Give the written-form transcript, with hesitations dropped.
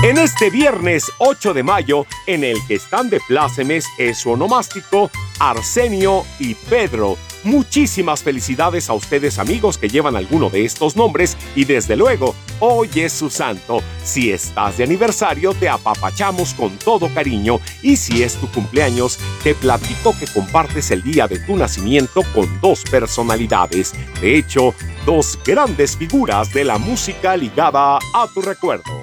En este viernes 8 de mayo, en el que están de plácemes es su onomástico Arsenio y Pedro. Muchísimas felicidades a ustedes, amigos, que llevan alguno de estos nombres y desde luego, hoy es su santo. Si estás de aniversario, te apapachamos con todo cariño y si es tu cumpleaños, te platico que compartes el día de tu nacimiento con dos personalidades. De hecho, dos grandes figuras de la música ligada a tu recuerdo.